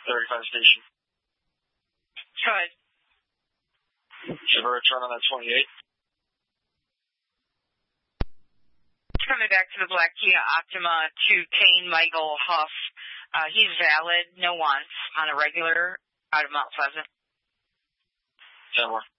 35 station. Go ahead. Should have a return on that 28. Coming back to the black Kia Optima to Kane Michael Huff. He's valid, no wants, on a regular out of Mount Pleasant. 10 more.